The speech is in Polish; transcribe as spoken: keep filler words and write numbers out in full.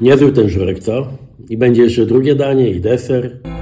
Niezły ten żurek, co? I będzie jeszcze drugie danie i deser.